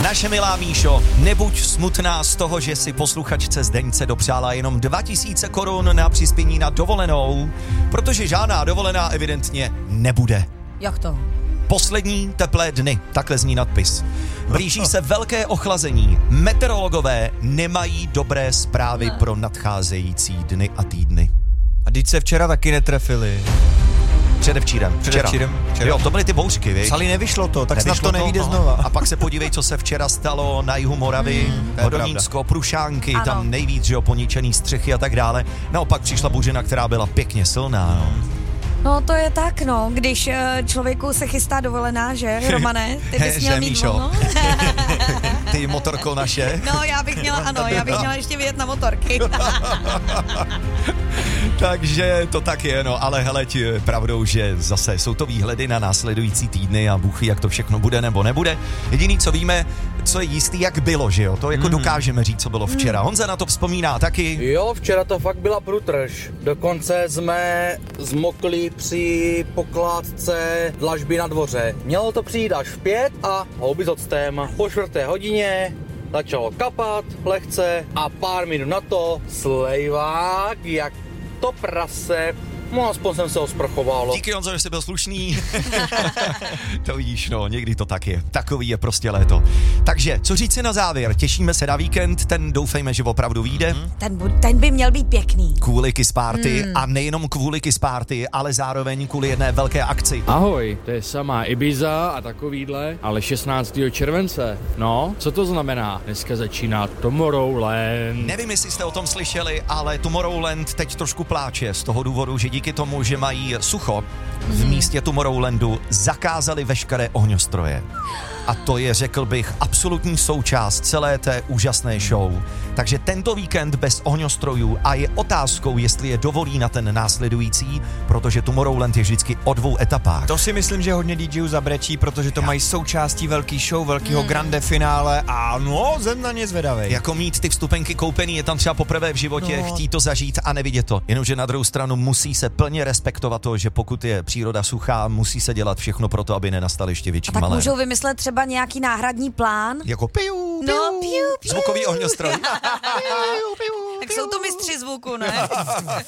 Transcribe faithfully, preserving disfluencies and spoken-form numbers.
Naše milá Míšo, nebuď smutná z toho, že si posluchačce Zdeňce dopřála jenom dva tisíce korun na přispění na dovolenou, protože žádná dovolená evidentně nebude. Jak to? Poslední teplé dny, takhle zní nadpis. Blíží se velké ochlazení. Meteorologové nemají dobré zprávy No. pro nadcházející dny a týdny. A teď se včera taky netrefili. Předevčírem. Včera. Předevčírem, včera. Jo, to byly ty bouřky, viď? Psali, nevyšlo to, tak Nevyšlo snad to nevyjde no. znova. A pak se podívej, co se včera stalo na jihu Moravy, Mm, to je Hodonínsko, Prušánky, Ano. tam nejvíc, že jo, poničený střechy a tak dále. Naopak přišla buřina, která byla pěkně silná. No. No to je tak, no, když eh, člověku se chystá dovolená, že, Romane? Ty bys Že, měl mít Míšo? volno? Ty motorko naše. No, já bych měla, ano, já bych měla ještě vyjet na motorky. Takže to tak je, no, ale hele, ti je pravdou, že zase jsou to výhledy na následující týdny a bůh ví, jak to všechno bude nebo nebude. Jediný, co víme, co je jistý, jak bylo, že jo, to jako mm. dokážeme říct, co bylo včera. Honza na to vzpomíná taky. Jo, včera to fakt byla průtrž. Dokonce jsme zmokli při pokládce dlažby na dvoře. Mělo to přijít až v pět a houby s octem. Po čtvrté hodině začalo kapat lehce a pár minut na to slejvák, jak to prase. No, aspoň jsem se osprchoval. Díky, Honzo, že jsi byl slušný. To vidíš, no, někdy to tak je. Takový je prostě léto. Takže, co říct si na závěr? Těšíme se na víkend, ten doufejme, že opravdu vyjde. Mm. Ten, bu- ten by měl být pěkný. Kvůli Kiss Party Mm. a nejenom kvůli Kiss Party, ale zároveň kvůli jedné velké akci. Ahoj, to je samá Ibiza a takovýhle, ale šestnáctého července. No, co to znamená? Dneska začíná Tomorrowland. Nevím, jestli jste o tom slyšeli, ale Tomorrowland teď trošku pláče z toho důvodu, že díky tomu, že mají sucho, v místě Tomorrowlandu zakázali veškeré ohňostroje. A to je, řekl bych, absolutní součást celé té úžasné show. Takže tento víkend bez ohňostrojů a je otázkou, jestli je dovolí na ten následující, protože Tomorrowland je vždycky o dvou etapách. To si myslím, že hodně dí džejů zabrečí, protože to mají součástí velký show, velkého Hmm. grande finále a no, jsem na ně zvedavej. Jako mít ty vstupenky koupený, je tam třeba poprvé v životě, No. chtít to zažít a nevidět to. Jenomže na druhou stranu musí se plně respektovat to, že pokud je příroda suchá, musí se dělat všechno pro to, aby nenastal ještě větší A tak malér. můžou vymyslet třeba nějaký náhradní plán. Jako piu, piu, No, piu, piu. zvukový ohňostroj. Tak jsou to mistři zvuku, ne?